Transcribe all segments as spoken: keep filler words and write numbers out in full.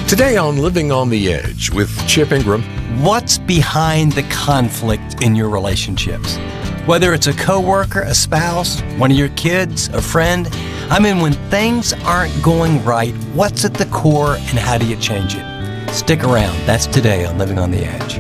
Today on Living on the Edge with Chip Ingram. What's behind the conflict in your relationships? Whether it's a coworker, a spouse, one of your kids, a friend. I mean, when things aren't going right, what's at the core and how do you change it? Stick around. That's today on Living on the Edge.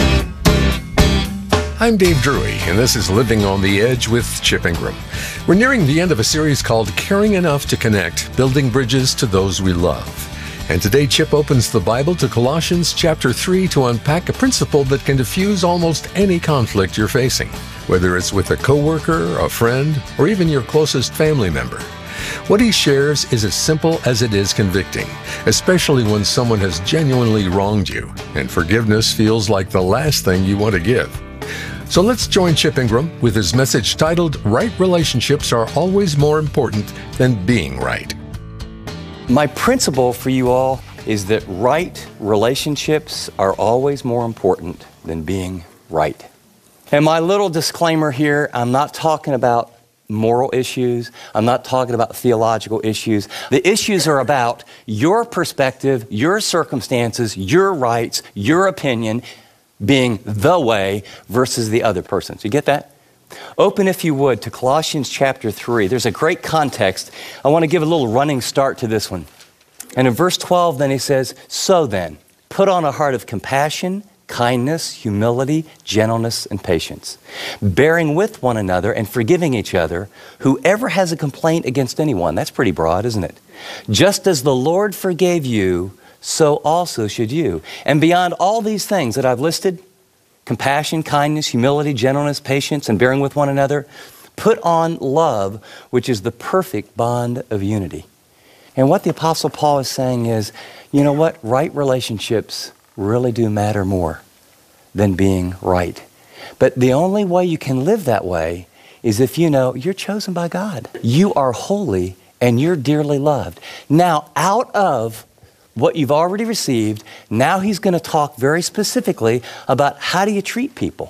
I'm Dave Drury, and this is Living on the Edge with Chip Ingram. We're nearing the end of a series called Caring Enough to Connect, Building Bridges to Those We Love. And today, Chip opens the Bible to Colossians chapter three to unpack a principle that can diffuse almost any conflict you're facing, whether it's with a coworker, a friend, or even your closest family member. What he shares is as simple as it is convicting, especially when someone has genuinely wronged you, and forgiveness feels like the last thing you want to give. So let's join Chip Ingram with his message titled, Right Relationships Are Always More Important Than Being Right. My principle for you all is that right relationships are always more important than being right. And my little disclaimer here, I'm not talking about moral issues. I'm not talking about theological issues. The issues are about your perspective, your circumstances, your rights, your opinion being the way versus the other person's. You get that? Open, if you would, to Colossians chapter three. There's a great context. I want to give a little running start to this one. And in verse twelve, then he says, So then, put on a heart of compassion, kindness, humility, gentleness, and patience, bearing with one another and forgiving each other, whoever has a complaint against anyone. That's pretty broad, isn't it? Just as the Lord forgave you, so also should you. And beyond all these things that I've listed, compassion, kindness, humility, gentleness, patience, and bearing with one another, put on love, which is the perfect bond of unity. And what the Apostle Paul is saying is, you know what? Right relationships really do matter more than being right. But the only way you can live that way is if you know you're chosen by God. You are holy and you're dearly loved. Now, out of what you've already received, now he's going to talk very specifically about how do you treat people.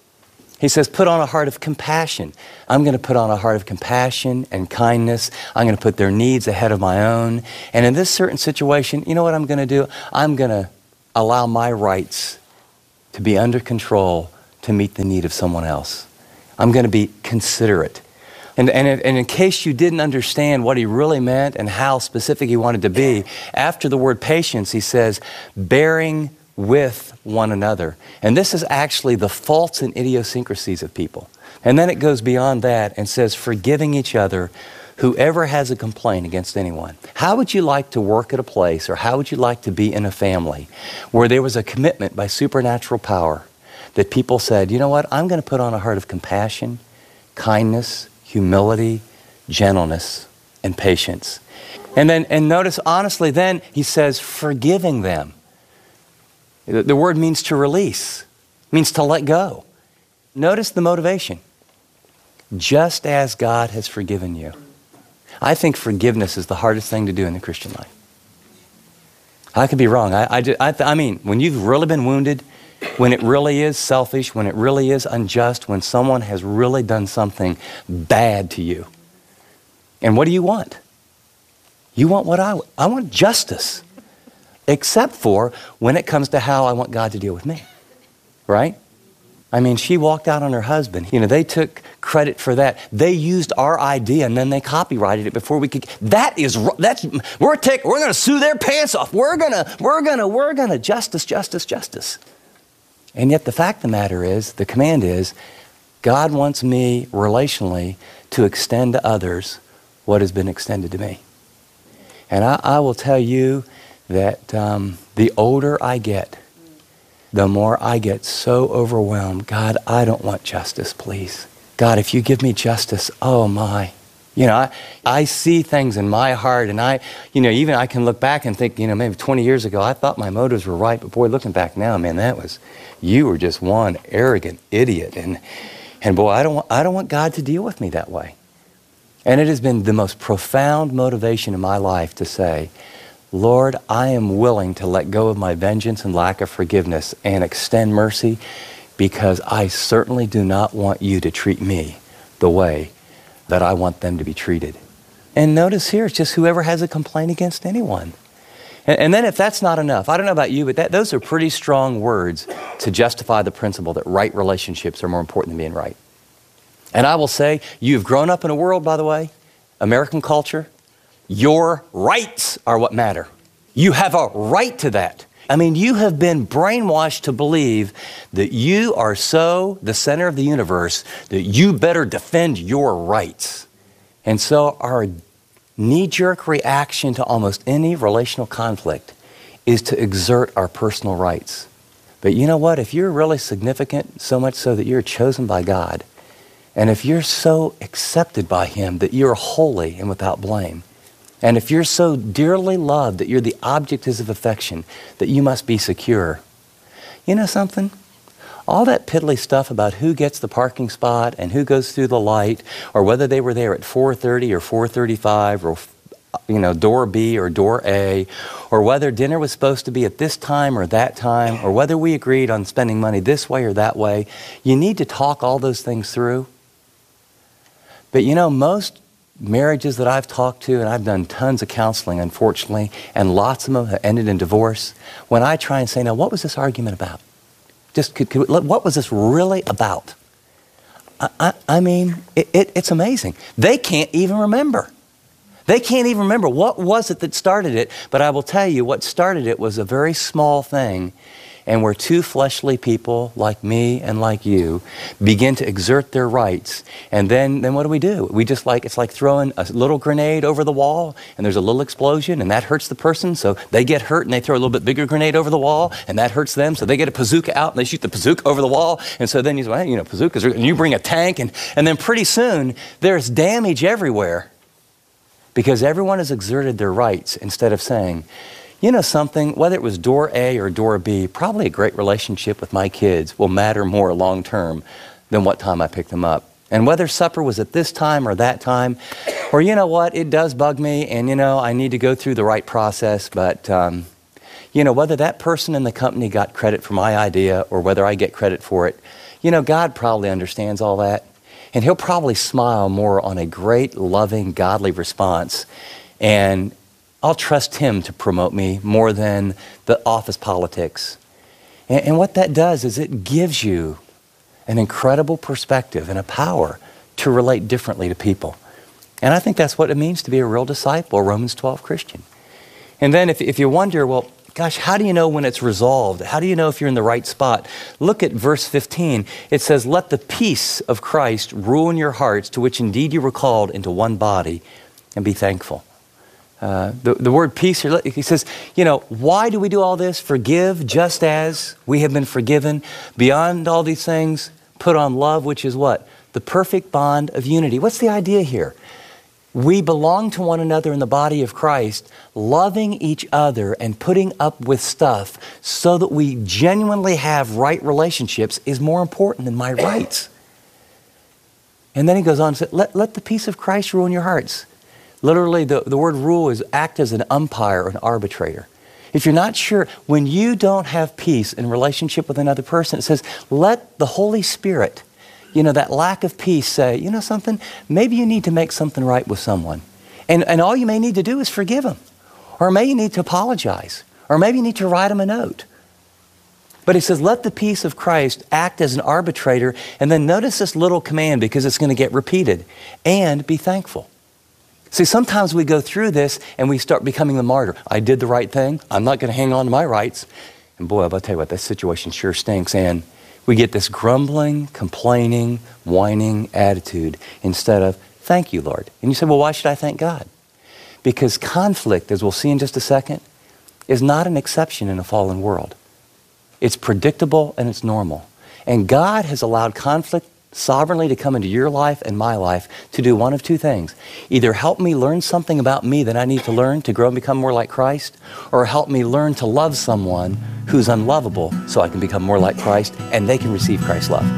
He says, put on a heart of compassion. I'm going to put on a heart of compassion and kindness. I'm going to put their needs ahead of my own. And in this certain situation, you know what I'm going to do? I'm going to allow my rights to be under control to meet the need of someone else. I'm going to be considerate. And, and, and in case you didn't understand what he really meant and how specific he wanted to be, after the word patience, he says, bearing with one another. And this is actually the faults and idiosyncrasies of people. And then it goes beyond that and says, forgiving each other, whoever has a complaint against anyone. How would you like to work at a place, or how would you like to be in a family where there was a commitment by supernatural power that people said, you know what, I'm going to put on a heart of compassion, kindness, humility, gentleness, and patience. And then, and notice, honestly, then he says, forgiving them. The, the word means to release, means to let go. Notice the motivation. Just as God has forgiven you. I think forgiveness is the hardest thing to do in the Christian life. I could be wrong. I, I, I, I mean, when you've really been wounded, when it really is selfish, when it really is unjust, when someone has really done something bad to you. And what do you want? You want what I want. I want justice. Except for when it comes to how I want God to deal with me. Right? I mean, she walked out on her husband. You know, they took credit for that. They used our idea and then they copyrighted it before we could. That is, that's, we're take, we're going to sue their pants off. We're going to, we're going to, we're going to justice, justice, justice. And yet the fact of the matter is, the command is, God wants me relationally to extend to others what has been extended to me. And I, I will tell you that um, the older I get, the more I get so overwhelmed. God, I don't want justice, please. God, if you give me justice, oh my. You know, I, I see things in my heart, and I, you know, even I can look back and think, you know, maybe twenty years ago, I thought my motives were right, but boy, looking back now, man, that was, you were just one arrogant idiot. And, and boy, I don't want, I don't want God to deal with me that way. And it has been the most profound motivation in my life to say, Lord, I am willing to let go of my vengeance and lack of forgiveness and extend mercy, because I certainly do not want you to treat me the way that I want them to be treated. And notice here, it's just whoever has a complaint against anyone. And, and then if that's not enough, I don't know about you, but that, those are pretty strong words to justify the principle that right relationships are more important than being right. And I will say, you've grown up in a world, by the way, American culture, your rights are what matter. You have a right to that. I mean, you have been brainwashed to believe that you are so the center of the universe that you better defend your rights. And so our knee-jerk reaction to almost any relational conflict is to exert our personal rights. But you know what? If you're really significant, so much so that you're chosen by God, and if you're so accepted by Him that you're holy and without blame, and if you're so dearly loved that you're the object of affection, that you must be secure. You know something? All that piddly stuff about who gets the parking spot and who goes through the light, or whether they were there at four thirty or four thirty-five, or you know, door B or door A, or whether dinner was supposed to be at this time or that time, or whether we agreed on spending money this way or that way. You need to talk all those things through. But you know, most marriages that I've talked to, and I've done tons of counseling, unfortunately, and lots of them have ended in divorce. When I try and say, now, what was this argument about? Just, could, could, what was this really about? I, I, I mean, it, it, it's amazing. They can't even remember. They can't even remember what was it that started it. But I will tell you, what started it was a very small thing. And where two fleshly people like me and like you begin to exert their rights, and then, then what do we do? We just like, it's like throwing a little grenade over the wall, and there's a little explosion, and that hurts the person, so they get hurt, and they throw a little bit bigger grenade over the wall, and that hurts them, so they get a bazooka out, and they shoot the bazooka over the wall, and so then you say, well, you know, bazookas, are, and you bring a tank, and, and then pretty soon, there's damage everywhere, because everyone has exerted their rights instead of saying, you know something, whether it was door A or door B, probably a great relationship with my kids will matter more long term than what time I pick them up. And whether supper was at this time or that time, or you know what, it does bug me, and you know, I need to go through the right process, but um, you know, whether that person in the company got credit for my idea or whether I get credit for it, you know, God probably understands all that. And He'll probably smile more on a great, loving, godly response. And I'll trust Him to promote me more than the office politics. And, and what that does is it gives you an incredible perspective and a power to relate differently to people. And I think that's what it means to be a real disciple, a Romans twelve Christian. And then if, if you wonder, well, gosh, how do you know when it's resolved? How do you know if you're in the right spot? Look at verse fifteen. It says, let the peace of Christ rule in your hearts, to which indeed you were called into one body, and be thankful. Uh, the, the word peace here, he says, you know, why do we do all this? Forgive just as we have been forgiven. Beyond all these things, put on love, which is what? The perfect bond of unity. What's the idea here? We belong to one another in the body of Christ, loving each other and putting up with stuff so that we genuinely have right relationships is more important than my rights. And then he goes on to say, let, let the peace of Christ rule in your hearts. Literally, the, the word rule is act as an umpire or an arbitrator. If you're not sure, when you don't have peace in relationship with another person, it says, let the Holy Spirit, you know, that lack of peace say, you know something, maybe you need to make something right with someone. And, and all you may need to do is forgive them. Or maybe you need to apologize. Or maybe you need to write them a note. But he says, let the peace of Christ act as an arbitrator. And then notice this little command, because it's going to get repeated. And be thankful. See, sometimes we go through this and we start becoming the martyr. I did the right thing. I'm not going to hang on to my rights. And boy, I'll tell you what, that situation sure stinks. And we get this grumbling, complaining, whining attitude instead of, thank you, Lord. And you say, well, why should I thank God? Because conflict, as we'll see in just a second, is not an exception in a fallen world. It's predictable and it's normal. And God has allowed conflict sovereignly to come into your life and my life to do one of two things. Either help me learn something about me that I need to learn to grow and become more like Christ, or help me learn to love someone who's unlovable so I can become more like Christ and they can receive Christ's love.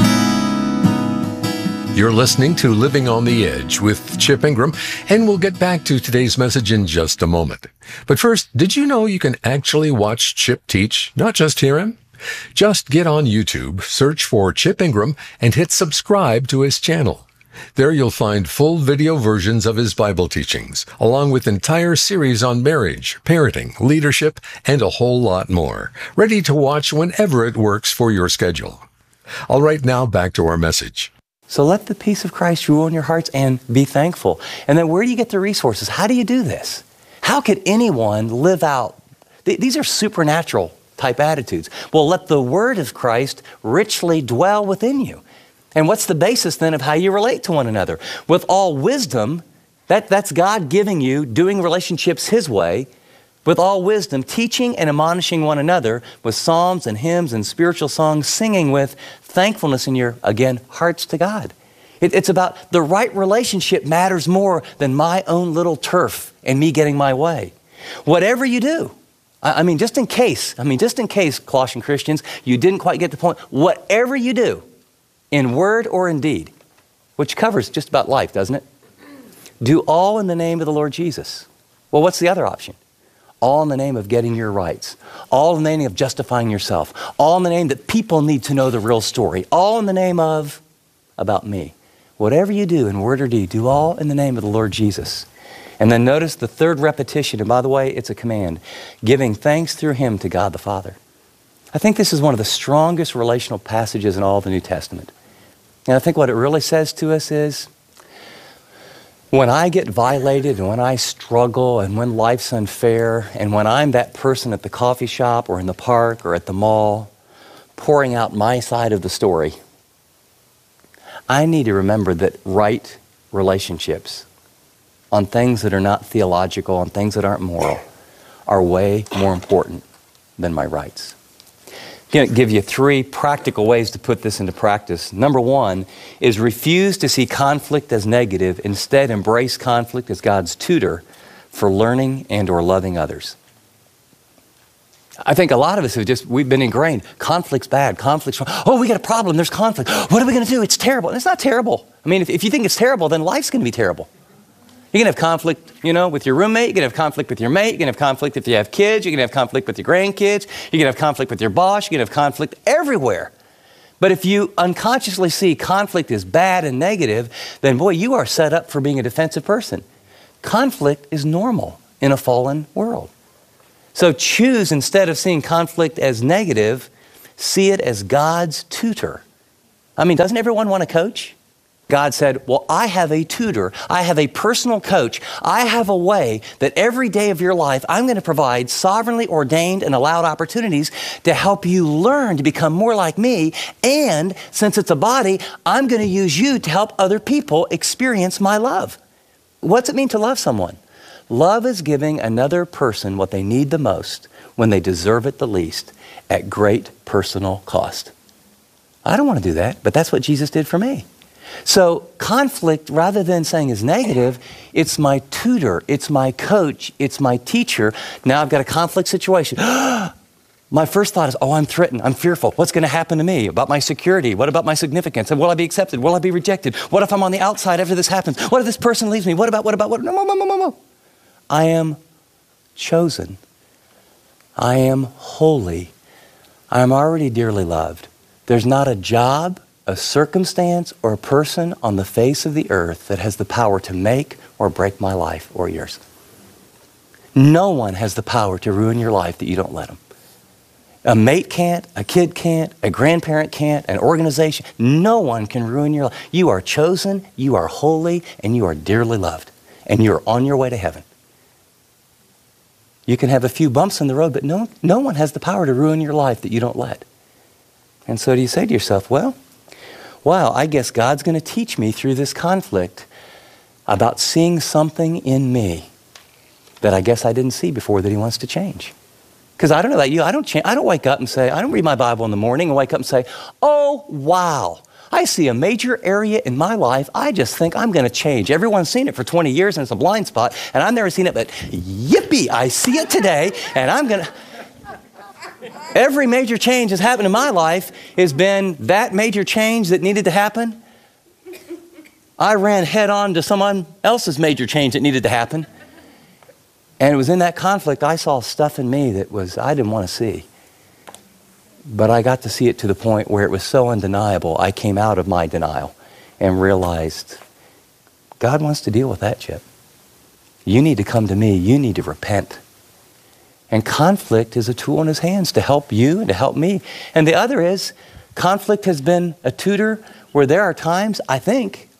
You're listening to Living on the Edge with Chip Ingram, and we'll get back to today's message in just a moment. But first, did you know you can actually watch Chip teach, not just hear him? Just get on YouTube, search for Chip Ingram, and hit subscribe to his channel. There you'll find full video versions of his Bible teachings, along with entire series on marriage, parenting, leadership, and a whole lot more, ready to watch whenever it works for your schedule. All right, now back to our message. So let the peace of Christ rule in your hearts and be thankful. And then where do you get the resources? How do you do this? How could anyone live out? Th- these are supernatural type attitudes. Well, let the word of Christ richly dwell within you. And what's the basis then of how you relate to one another? With all wisdom, that, that's God giving you, doing relationships his way, with all wisdom, teaching and admonishing one another with psalms and hymns and spiritual songs, singing with thankfulness in your, again, hearts to God. It, it's about the right relationship matters more than my own little turf and me getting my way. Whatever you do, I, I mean, just in case, I mean, just in case, Colossian Christians, you didn't quite get the point, whatever you do, in word or in deed, which covers just about life, doesn't it? Do all in the name of the Lord Jesus. Well, what's the other option? All in the name of getting your rights. All in the name of justifying yourself. All in the name that people need to know the real story. All in the name of about me. Whatever you do in word or deed, do all in the name of the Lord Jesus. And then notice the third repetition, and by the way, it's a command, giving thanks through him to God the Father. I think this is one of the strongest relational passages in all the New Testament. And I think what it really says to us is, when I get violated and when I struggle and when life's unfair and when I'm that person at the coffee shop or in the park or at the mall pouring out my side of the story, I need to remember that right relationships on things that are not theological, on things that aren't moral, are way more important than my rights. I'm going to give you three practical ways to put this into practice. Number one is refuse to see conflict as negative. Instead, embrace conflict as God's tutor for learning and or loving others. I think a lot of us have just, we've been ingrained. Conflict's bad. Conflict's wrong. Oh, we got a problem. There's conflict. What are we going to do? It's terrible. And it's not terrible. I mean, if, if you think it's terrible, then life's going to be terrible. You're going to have conflict, you know, with your roommate. You're going to have conflict with your mate. You're going to have conflict if you have kids. You're going to have conflict with your grandkids. You're going to have conflict with your boss. You're going to have conflict everywhere. But if you unconsciously see conflict as bad and negative, then boy, you are set up for being a defensive person. Conflict is normal in a fallen world. So choose, instead of seeing conflict as negative, see it as God's tutor. I mean, doesn't everyone want a coach? God said, well, I have a tutor. I have a personal coach. I have a way that every day of your life, I'm going to provide sovereignly ordained and allowed opportunities to help you learn to become more like me. And since it's a body, I'm going to use you to help other people experience my love. What's it mean to love someone? Love is giving another person what they need the most when they deserve it the least at great personal cost. I don't want to do that, but that's what Jesus did for me. So conflict, rather than saying is negative, it's my tutor, it's my coach, it's my teacher. Now I've got a conflict situation. My first thought is, oh, I'm threatened, I'm fearful. What's going to happen to me? About my security? What about my significance? And will I be accepted? Will I be rejected? What if I'm on the outside after this happens? What if this person leaves me? What about, what about, what? No, no, no, no, no. I am chosen. I am holy. I am already dearly loved. There's not a job, a circumstance, or a person on the face of the earth that has the power to make or break my life or yours. No one has the power to ruin your life that you don't let them. A mate can't, a kid can't, a grandparent can't, an organization. No one can ruin your life. You are chosen, you are holy, and you are dearly loved. And you are on your way to heaven. You can have a few bumps in the road, but no, no one has the power to ruin your life that you don't let. And so do you say to yourself, well, wow, I guess God's going to teach me through this conflict about seeing something in me that I guess I didn't see before that he wants to change. Because I don't know about you, I don't change, I don't wake up and say, I don't read my Bible in the morning and wake up and say, oh, wow, I see a major area in my life I just think I'm going to change. Everyone's seen it for twenty years and it's a blind spot, and I've never seen it, but yippee, I see it today, and I'm going to... Every major change that's happened in my life has been that major change that needed to happen. I ran head on to someone else's major change that needed to happen. And it was in that conflict I saw stuff in me that was I didn't want to see. But I got to see it to the point where it was so undeniable, I came out of my denial and realized, God wants to deal with that, Chip. You need to come to me. You need to repent. And conflict is a tool in his hands to help you and to help me. And the other is, conflict has been a tutor where there are times, I think,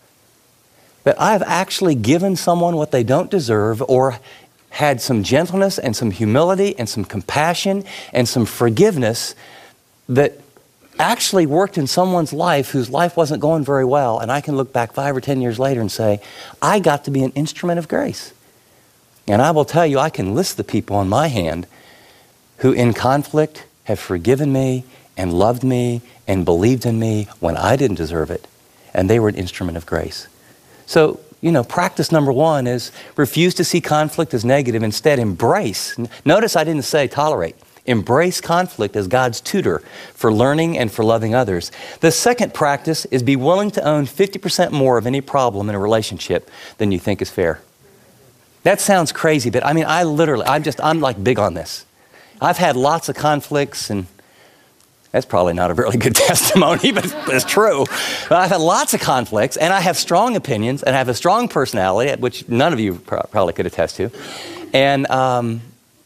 that I've actually given someone what they don't deserve, or had some gentleness and some humility and some compassion and some forgiveness that actually worked in someone's life whose life wasn't going very well. And I can look back five or ten years later and say, I got to be an instrument of grace. And I will tell you, I can list the people on my hand who in conflict have forgiven me and loved me and believed in me when I didn't deserve it. And they were an instrument of grace. So, you know, practice number one is refuse to see conflict as negative. Instead, embrace. Notice I didn't say tolerate. Embrace conflict as God's tutor for learning and for loving others. The second practice is be willing to own fifty percent more of any problem in a relationship than you think is fair. That sounds crazy, but I mean, I literally, I'm just, I'm like big on this. I've had lots of conflicts, and that's probably not a really good testimony, but it's, but it's true. But I've had lots of conflicts, and I have strong opinions, and I have a strong personality, which none of you pro- probably could attest to. And um,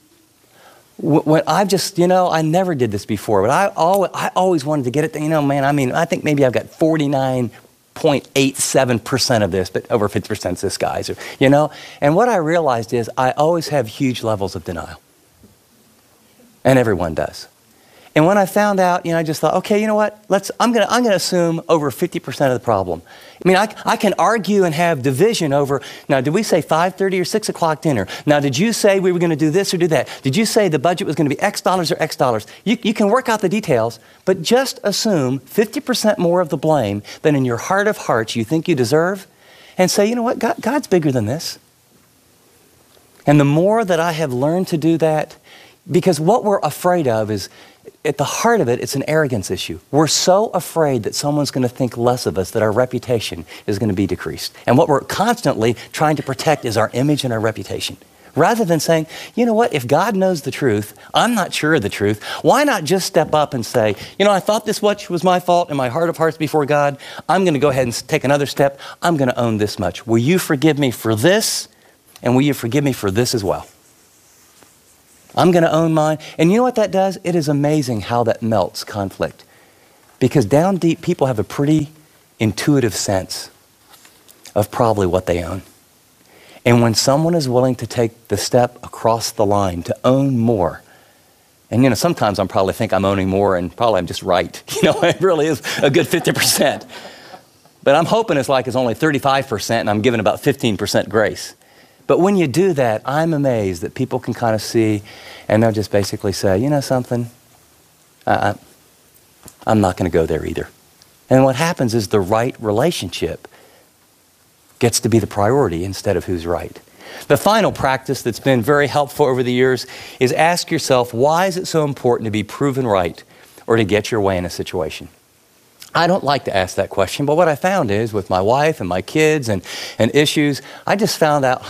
when I've just, you know, I never did this before, but I always, I always wanted to get it, you know, man, I mean, I think maybe I've got forty-nine point eight seven percent of this, but over fifty percent is this guy's, you know? And what I realized is I always have huge levels of denial. And everyone does. And when I found out, you know, I just thought, okay, you know what? Let's, I'm going to I'm gonna assume over fifty percent of the problem. I mean, I, I can argue and have division over, now, did we say five thirty or six o'clock dinner? Now, did you say we were going to do this or do that? Did you say the budget was going to be X dollars or X dollars? You, you can work out the details, but just assume fifty percent more of the blame than in your heart of hearts you think you deserve, and say, you know what? God, God's bigger than this. And the more that I have learned to do that, because what we're afraid of is, at the heart of it, it's an arrogance issue. We're so afraid that someone's going to think less of us, that our reputation is going to be decreased. And what we're constantly trying to protect is our image and our reputation. Rather than saying, you know what, if God knows the truth, I'm not sure of the truth, why not just step up and say, you know, I thought this much was my fault in my heart of hearts before God. I'm going to go ahead and take another step. I'm going to own this much. Will you forgive me for this? And will you forgive me for this as well? I'm going to own mine. And you know what that does? It is amazing how that melts conflict. Because down deep, people have a pretty intuitive sense of probably what they own. And when someone is willing to take the step across the line to own more, and you know, sometimes I'm probably think I'm owning more and probably I'm just right. You know, it really is a good fifty percent. But I'm hoping it's like it's only thirty-five percent and I'm giving about fifteen percent grace. But when you do that, I'm amazed that people can kind of see, and they'll just basically say, you know something, I, I'm not going to go there either. And what happens is the right relationship gets to be the priority instead of who's right. The final practice that's been very helpful over the years is ask yourself, why is it so important to be proven right or to get your way in a situation? I don't like to ask that question, but what I found is with my wife and my kids and, and issues, I just found out,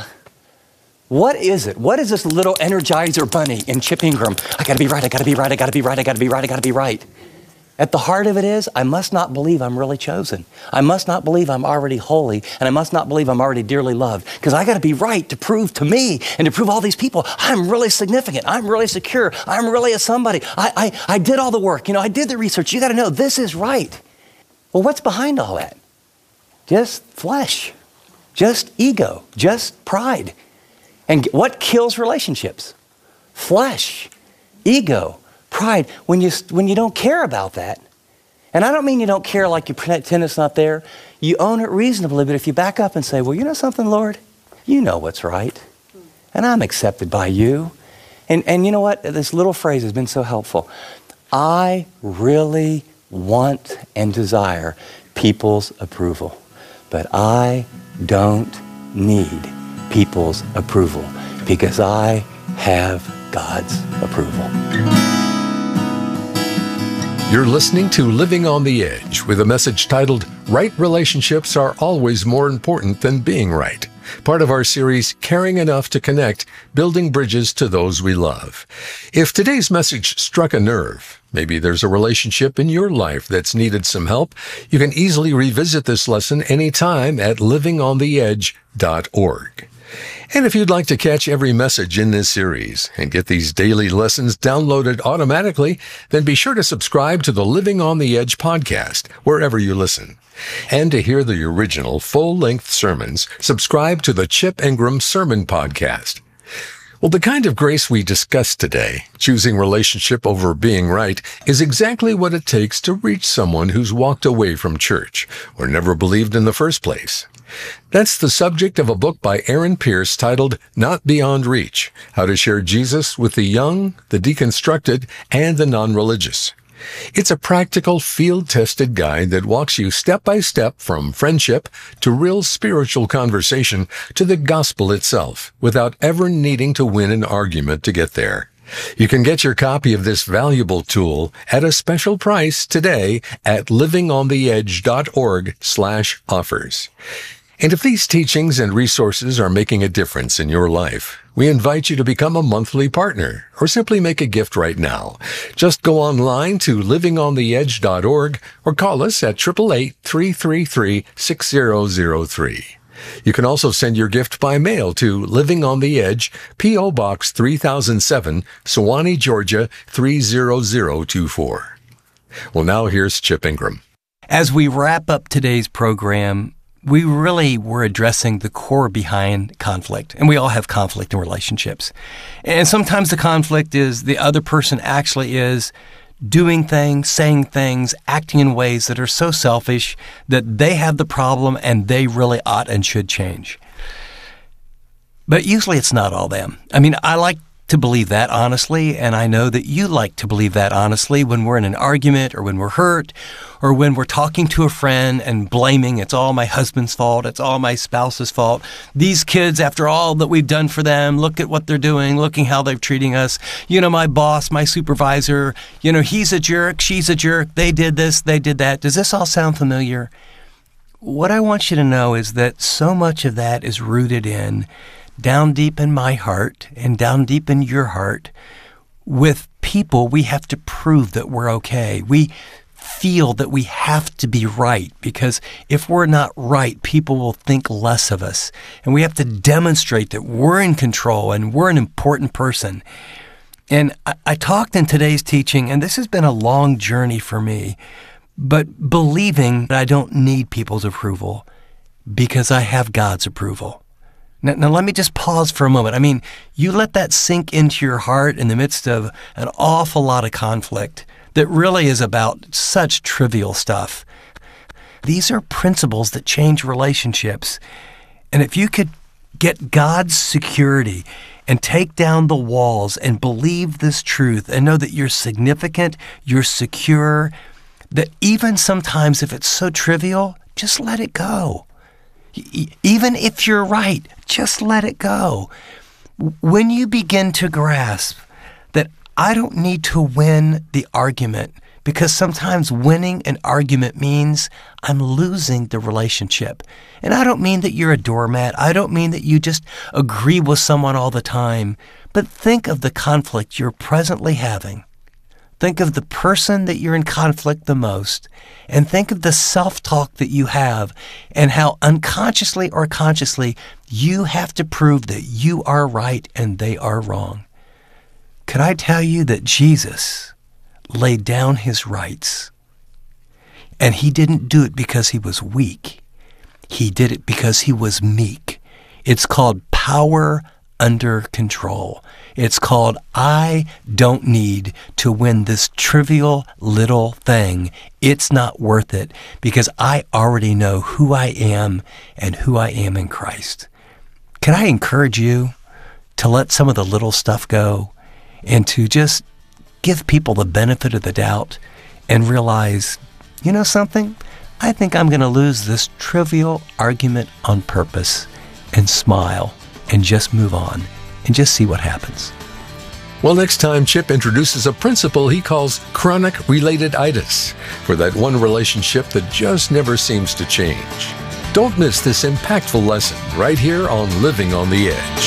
what is it? What is this little Energizer bunny in Chip Ingram? I gotta be right, I gotta be right, I gotta be right, I gotta be right, I gotta be right. At the heart of it is, I must not believe I'm really chosen. I must not believe I'm already holy, and I must not believe I'm already dearly loved, because I gotta be right to prove to me and to prove all these people, I'm really significant, I'm really secure, I'm really a somebody. I, I, I did all the work, you know, I did the research. You gotta know, this is right. Well, what's behind all that? Just flesh, just ego, just pride. And what kills relationships? Flesh, ego, pride. When you, when you don't care about that, and I don't mean you don't care like you pretend it's not there, you own it reasonably, but if you back up and say, well, you know something, Lord? You know what's right, and I'm accepted by you. And, and you know what? This little phrase has been so helpful. I really want and desire people's approval, but I don't need people's approval because I have God's approval. You're listening to Living on the Edge with a message titled, Right Relationships Are Always More Important Than Being Right. part of our series, Caring Enough to Connect, Building Bridges to Those We Love. If today's message struck a nerve, maybe there's a relationship in your life that's needed some help, you can easily revisit this lesson anytime at living on the edge dot org. And if you'd like to catch every message in this series and get these daily lessons downloaded automatically, then be sure to subscribe to the Living on the Edge podcast, wherever you listen. And to hear the original full-length sermons, subscribe to the Chip Ingram Sermon Podcast. Well, the kind of grace we discussed today, choosing relationship over being right, is exactly what it takes to reach someone who's walked away from church or never believed in the first place. That's the subject of a book by Aaron Pierce titled Not Beyond Reach, How to Share Jesus with the Young, the Deconstructed, and the Non-Religious. It's a practical, field-tested guide that walks you step by step from friendship to real spiritual conversation to the gospel itself, without ever needing to win an argument to get there. You can get your copy of this valuable tool at a special price today at living on the edge dot org slash offers. And if these teachings and resources are making a difference in your life, we invite you to become a monthly partner or simply make a gift right now. Just go online to living on the edge dot org or call us at eight eight eight, three three three, six zero zero three. You can also send your gift by mail to Living on the Edge, P O. Box three thousand seven, Sewanee, Georgia three zero zero two four. Well, now here's Chip Ingram. As we wrap up today's program, we really were addressing the core behind conflict. And we all have conflict in relationships. And sometimes the conflict is the other person actually is doing things, saying things, acting in ways that are so selfish that they have the problem and they really ought and should change. But usually it's not all them. I mean, I like to believe that honestly, and I know that you like to believe that honestly when we're in an argument or when we're hurt or when we're talking to a friend and blaming, it's all my husband's fault, it's all my spouse's fault. These kids, after all that we've done for them, look at what they're doing, looking how they're treating us. You know, my boss, my supervisor, you know, he's a jerk, she's a jerk, they did this, they did that. Does this all sound familiar? What I want you to know is that so much of that is rooted in down deep in my heart and down deep in your heart. With people, we have to prove that we're okay. We feel that we have to be right because if we're not right, people will think less of us. And we have to demonstrate that we're in control and we're an important person. And I, I talked in today's teaching, and this has been a long journey for me, but believing that I don't need people's approval because I have God's approval. Now, now, let me just pause for a moment. I mean, you let that sink into your heart in the midst of an awful lot of conflict that really is about such trivial stuff. These are principles that change relationships. And if you could get God's security and take down the walls and believe this truth and know that you're significant, you're secure, that even sometimes if it's so trivial, just let it go. Even if you're right, just let it go. When you begin to grasp that I don't need to win the argument, because sometimes winning an argument means I'm losing the relationship. And I don't mean that you're a doormat. I don't mean that you just agree with someone all the time. But think of the conflict you're presently having. Think of the person that you're in conflict the most, and think of the self-talk that you have and how unconsciously or consciously you have to prove that you are right and they are wrong. Could I tell you that Jesus laid down his rights, and he didn't do it because he was weak. He did it because he was meek. It's called power under control. It's called, I don't need to win this trivial little thing. It's not worth it because I already know who I am and who I am in Christ. Can I encourage you to let some of the little stuff go and to just give people the benefit of the doubt and realize, you know something? I think I'm going to lose this trivial argument on purpose and smile and just move on and just see what happens. Well, next time, Chip introduces a principle he calls chronic related-itis for that one relationship that just never seems to change. Don't miss this impactful lesson right here on Living on the Edge.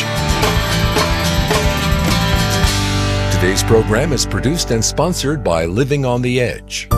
Today's program is produced and sponsored by Living on the Edge.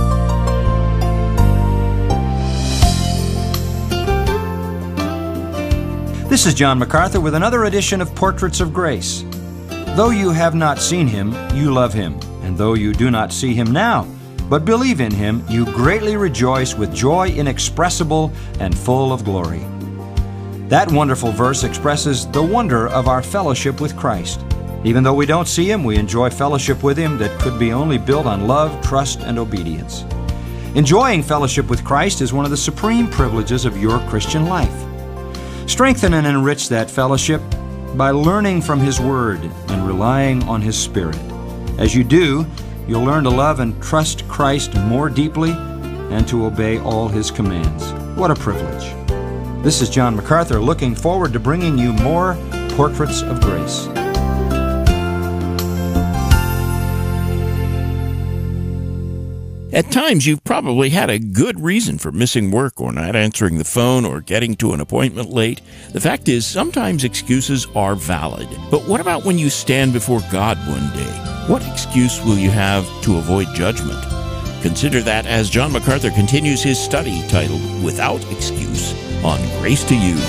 This is John MacArthur with another edition of Portraits of Grace. Though you have not seen him, you love him. And though you do not see him now, but believe in him, you greatly rejoice with joy inexpressible and full of glory. That wonderful verse expresses the wonder of our fellowship with Christ. Even though we don't see him, we enjoy fellowship with him that could be only built on love, trust, and obedience. Enjoying fellowship with Christ is one of the supreme privileges of your Christian life. Strengthen and enrich that fellowship by learning from his Word and relying on his Spirit. As you do, you'll learn to love and trust Christ more deeply and to obey all his commands. What a privilege. This is John MacArthur looking forward to bringing you more Portraits of Grace. At times, you've probably had a good reason for missing work or not answering the phone or getting to an appointment late. The fact is, sometimes excuses are valid. But what about when you stand before God one day? What excuse will you have to avoid judgment? Consider that as John MacArthur continues his study titled Without Excuse on Grace to You.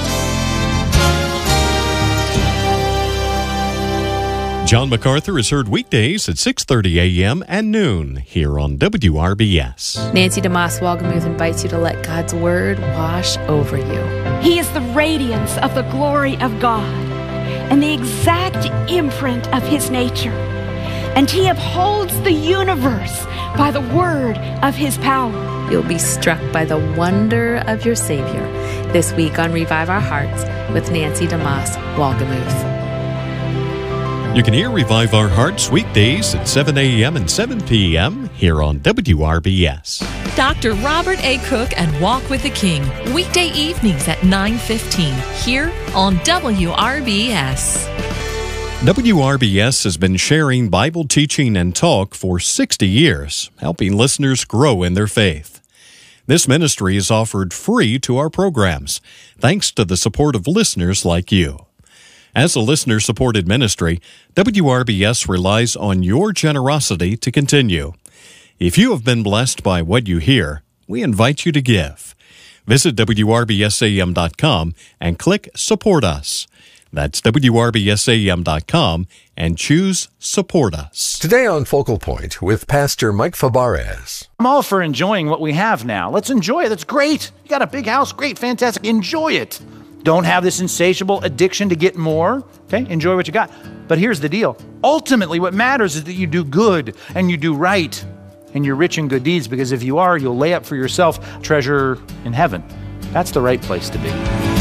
John MacArthur is heard weekdays at six thirty a.m. and noon here on W R B S. Nancy DeMoss Walgamuth invites you to let God's Word wash over you. He is the radiance of the glory of God and the exact imprint of his nature. And he upholds the universe by the word of his power. You'll be struck by the wonder of your Savior this week on Revive Our Hearts with Nancy DeMoss Walgamuth. You can hear Revive Our Hearts weekdays at seven a.m. and seven p.m. here on W R B S. Doctor Robert A. Cook and Walk with the King, weekday evenings at nine fifteen, here on W R B S. W R B S has been sharing Bible teaching and talk for sixty years, helping listeners grow in their faith. This ministry is offered free to our programs, thanks to the support of listeners like you. As a listener-supported ministry, W R B S relies on your generosity to continue. If you have been blessed by what you hear, we invite you to give. Visit W R B S A M dot com and click Support Us. That's W R B S A M dot com and choose Support Us. Today on Focal Point with Pastor Mike Fabarez. I'm all for enjoying what we have now. Let's enjoy it. That's great. You got a big house. Great. Fantastic. Enjoy it. Don't have this insatiable addiction to get more. Okay, enjoy what you got. But here's the deal. Ultimately, what matters is that you do good and you do right and you're rich in good deeds, because if you are, you'll lay up for yourself treasure in heaven. That's the right place to be.